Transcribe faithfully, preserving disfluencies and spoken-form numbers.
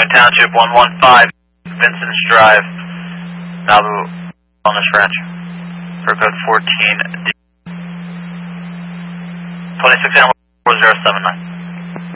Wayne Township, one one five, Vincent's Drive, Nauvoo, Wellness Ranch, for code fourteen D. twenty-six animal four zero seven nine.